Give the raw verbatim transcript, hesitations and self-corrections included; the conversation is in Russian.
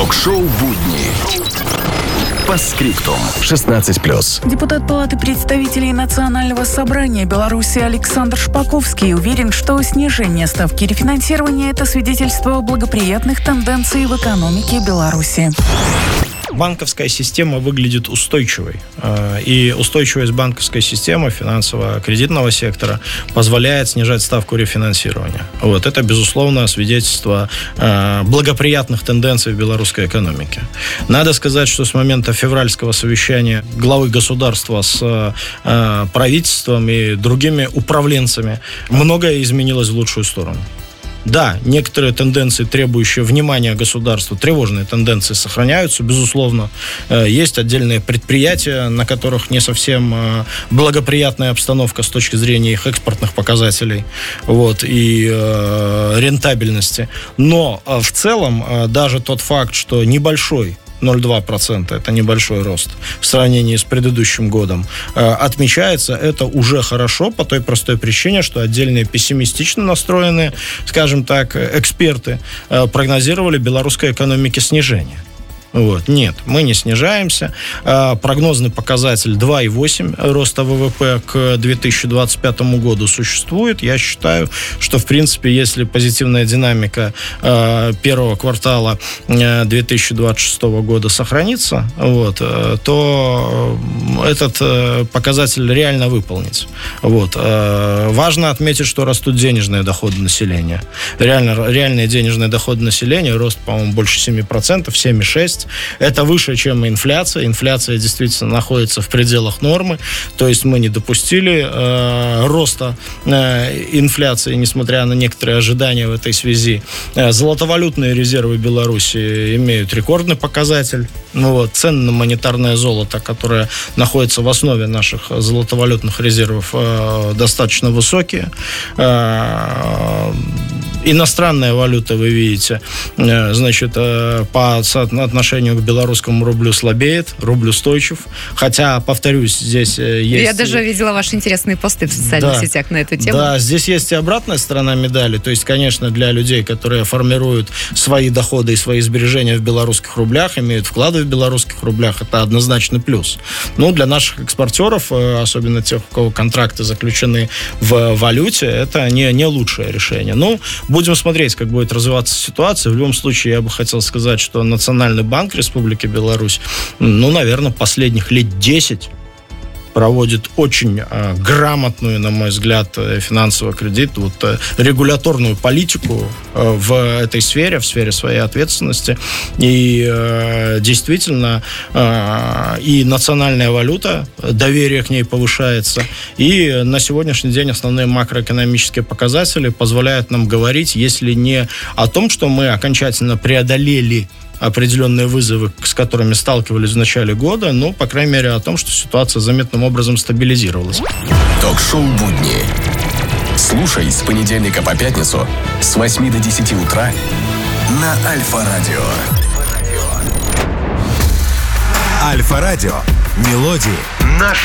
Ток-шоу «Будни». По скриптум. шестнадцать плюс. Депутат Палаты представителей Национального собрания Беларуси Александр Шпаковский уверен, что снижение ставки рефинансирования – это свидетельство благоприятных тенденций в экономике Беларуси. Банковская система выглядит устойчивой. И устойчивость банковской системы финансово-кредитного сектора позволяет снижать ставку рефинансирования. Вот. Это, безусловно, свидетельство благоприятных тенденций в белорусской экономике. Надо сказать, что с момента февральского совещания главы государства с правительством и другими управленцами многое изменилось в лучшую сторону. Да, некоторые тенденции, требующие внимания государства, тревожные тенденции сохраняются, безусловно. Есть отдельные предприятия, на которых не совсем благоприятная обстановка с точки зрения их экспортных показателей, вот, и э, рентабельности. Но в целом даже тот факт, что небольшой ноль целых два десятых процента, это небольшой рост в сравнении с предыдущим годом, отмечается, это уже хорошо по той простой причине, что отдельные пессимистично настроенные, скажем так, эксперты прогнозировали белорусской экономике снижение. Вот. Нет, мы не снижаемся. А, прогнозный показатель два целых восемь десятых роста ВВП к две тысячи двадцать пятому году существует. Я считаю, что, в принципе, если позитивная динамика а, первого квартала а, две тысячи двадцать шестого года сохранится, вот, а, то этот а, показатель реально выполнить. Вот. А, важно отметить, что растут денежные доходы населения. Реально, реальные денежные доходы населения, рост, по-моему, больше семь процентов, семь целых шесть десятых. Это выше, чем инфляция. Инфляция действительно находится в пределах нормы. То есть мы не допустили э, роста э, инфляции, несмотря на некоторые ожидания в этой связи. Э, золотовалютные резервы Беларуси имеют рекордный показатель. Ну, вот, цены на монетарное золото, которое находится в основе наших золотовалютных резервов, э, достаточно высокие. Э, Иностранная валюта, вы видите, значит, по отношению к белорусскому рублю слабеет, рубль устойчив. Хотя, повторюсь, здесь есть... Я даже видела ваши интересные посты в социальных да, сетях на эту тему. Да, здесь есть и обратная сторона медали. То есть, конечно, для людей, которые формируют свои доходы и свои сбережения в белорусских рублях, имеют вклады в белорусских рублях, это однозначно плюс. Ну, для наших экспортеров, особенно тех, у кого контракты заключены в валюте, это не, не лучшее решение. Ну, будем смотреть, как будет развиваться ситуация. В любом случае, я бы хотел сказать, что Национальный банк Республики Беларусь, ну, наверное, последних лет десять проводит очень э, грамотную, на мой взгляд, финансовый кредит, вот, э, регуляторную политику э, в этой сфере, в сфере своей ответственности. И э, действительно э, и национальная валюта, доверие к ней повышается. И на сегодняшний день основные макроэкономические показатели позволяют нам говорить, если не о том, что мы окончательно преодолели определенные вызовы, с которыми сталкивались в начале года, но, по крайней мере, о том, что ситуация заметным образом стабилизировалась. Ток-шоу «Будни». Слушай с понедельника по пятницу с восьми до десяти утра на Альфа-радио. Альфа-радио. Мелодии. Наш